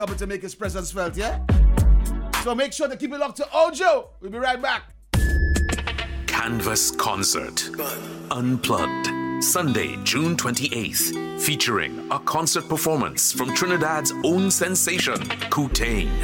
Coming to make his presence felt, yeah? So make sure to keep it locked to Ojo. We'll be right back. Canvas Concert Unplugged, Sunday, June 28th, featuring a concert performance from Trinidad's own sensation, Kutane.